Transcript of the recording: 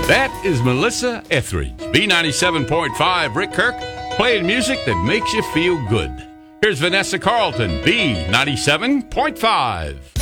That is Melissa Etheridge, B97.5 Rick Kirk, playing music that makes you feel good. Here's Vanessa Carlton, B97.5.